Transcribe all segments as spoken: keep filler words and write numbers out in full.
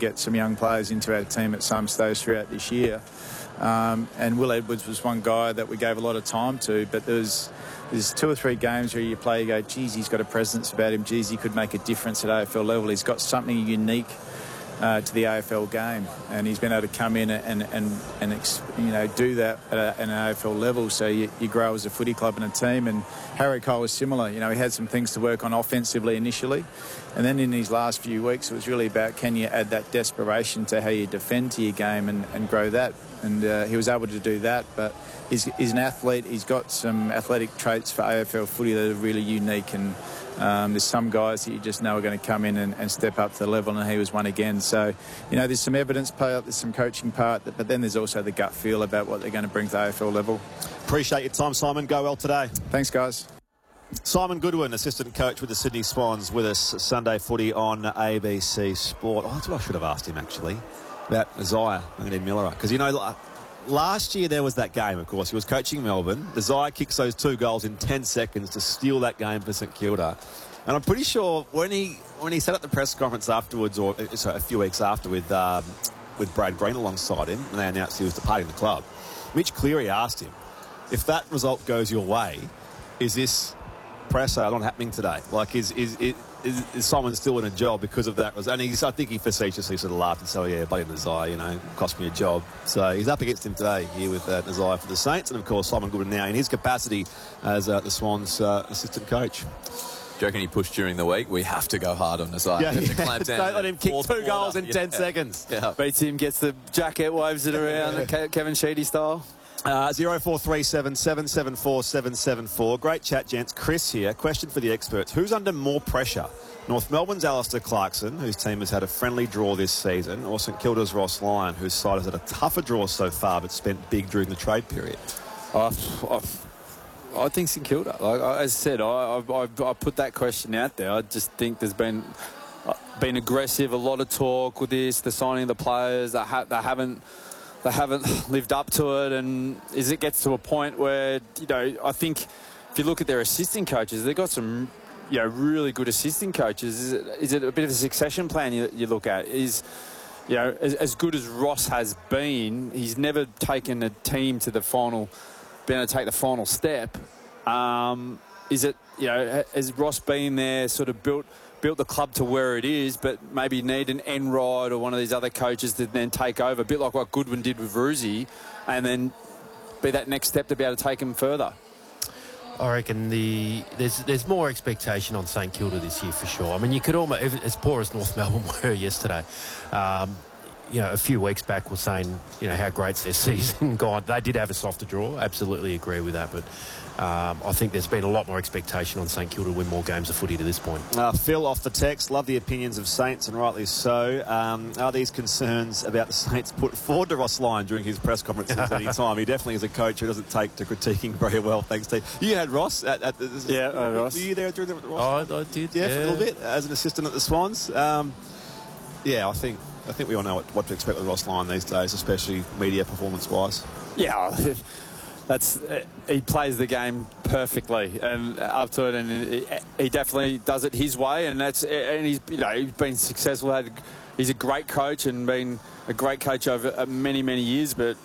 get some young players into our team at some stage throughout this year. Um, and Will Edwards was one guy that we gave a lot of time to, but there's there's two or three games where you play, you go, geez, he's got a presence about him, geez, he could make a difference at A F L level. He's got something unique uh, to the A F L game, and he's been able to come in and and and you know do that at, a, at an A F L level. So you, you grow as a footy club and a team. And Harry Cole was similar. You know, he had some things to work on offensively initially, and then in these last few weeks, it was really about can you add that desperation to how you defend to your game and, and grow that. And uh, he was able to do that, but he's, he's an athlete. He's got some athletic traits for A F L footy that are really unique, and um, there's some guys that you just know are going to come in and, and step up to the level, and he was one again. So, you know, there's some evidence part, there's some coaching part, but then there's also the gut feel about what they're going to bring to the A F L level. Appreciate your time, Simon. Go well today. Thanks, guys. Simon Goodwin, assistant coach with the Sydney Swans, with us Sunday footy on A B C Sport. Oh, that's what I should have asked him, actually, about Isaiah Miller. Because, you know, last year there was that game, of course. He was coaching Melbourne. Isaiah kicks those two goals in ten seconds to steal that game for St Kilda. And I'm pretty sure when he when he set up the press conference afterwards, or sorry, a few weeks after, with um, with Brad Green alongside him, and they announced he was departing the club, Mitch Cleary asked him, if that result goes your way, is this presser not happening today? Like, is is, is Is, is Simon still in a job because of that? And he's, I think he facetiously sort of laughed and said, oh, yeah, buddy Nazai, you know, cost me a job. So he's up against him today here with uh, Nazai for the Saints. And, of course, Simon Goodwin now in his capacity as uh, the Swans' uh, assistant coach. Do you reckon he pushed during the week? We have to go hard on Nazai. Yeah, to clamp down. Don't let him kick two quarter. goals in yeah. ten seconds. Yeah. Beats him, gets the jacket, waves it around, Kevin Sheedy style. Uh, zero four three seven, seven seven four, seven seven four. Great chat, gents. Chris here. Question for the experts. Who's under more pressure? North Melbourne's Alistair Clarkson, whose team has had a friendly draw this season, or St Kilda's Ross Lyon, whose side has had a tougher draw so far but spent big during the trade period? I, I, I think St Kilda. Like as I said, I, I, I put that question out there. I just think there's been been aggressive, a lot of talk with this, the signing of the players. They, ha they haven't they haven't lived up to it, and as it gets to a point where, you know, I think if you look at their assistant coaches, they've got some, you know, really good assistant coaches. Is it, is it a bit of a succession plan you, you look at? Is, you know, as, as good as Ross has been, he's never taken a team to the final, been able to take the final step. Um, is it, you know, has Ross been there, sort of built built the club to where it is, but maybe need an Enright or one of these other coaches to then take over, a bit like what Goodwin did with Roosie, and then be that next step to be able to take him further? I reckon the there's there's more expectation on St Kilda this year for sure. I mean, you could almost, as poor as North Melbourne were yesterday, um, you know, a few weeks back we're saying, you know, how great's their season gone. They did have a softer draw, absolutely agree with that, but um, I think there's been a lot more expectation on St Kilda to win more games of footy to this point. Uh, Phil off the text, love the opinions of Saints, and rightly so. Um, are these concerns about the Saints put forward to Ross Lyon during his press conferences at any time? He definitely is a coach who doesn't take to critiquing very well, thanks to you. You had Ross at, at the, yeah, uh, Ross. Were you there during the Ross? Oh, I did, yeah, yeah, for a little bit as an assistant at the Swans. Um, yeah, I think I think we all know what, what to expect with Ross Lyon these days, especially media performance-wise. Yeah, that's uh, he plays the game perfectly and up to it, and he, he definitely does it his way, and that's and he's you know he's been successful. Had, he's a great coach and been a great coach over many many years. But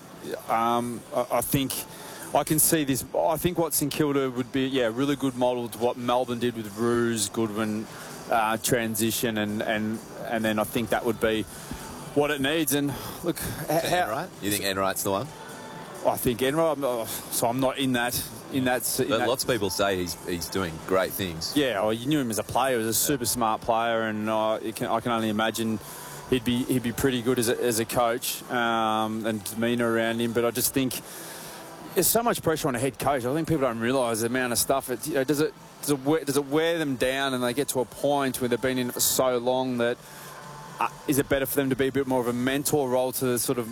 um, I, I think I can see this. I think what St Kilda would be, yeah, a really good model to what Melbourne did with Roos, Goodwin uh, transition, and and and then I think that would be what it needs. And look, how, right? You think Enright's the one? I think Enright. So I'm not in that. In that. In but that. Lots of people say he's he's doing great things. Yeah, well, you knew him as a player. He was a super smart player, and uh, you can, I can only imagine he'd be he'd be pretty good as a, as a coach, um, and demeanour around him. But I just think there's so much pressure on a head coach. I think people don't realise the amount of stuff. It, you know, does it does it wear, does it wear them down, and they get to a point where they've been in it for so long that uh, is it better for them to be a bit more of a mentor role to the sort of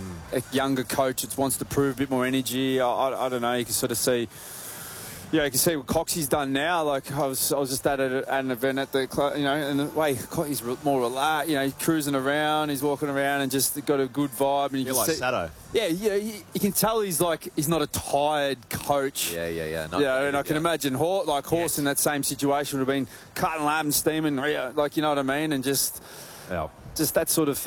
a younger coach that wants to prove a bit more energy? I, I, I don't know. You can sort of see, yeah, you can see what Coxie's done now. Like I was, I was just at, a, at an event at the club, you know, and the way he's more relaxed, you know, he's cruising around, he's walking around, and just got a good vibe. And you You're can like see, Sato. yeah, yeah, you, you can tell he's like he's not a tired coach. Yeah, yeah, yeah. Not Yeah, and I can yeah. imagine Horse, like Horse Yes. in that same situation would have been cutting lab and steaming, like you know what I mean, and just, Yeah. just that sort of thing.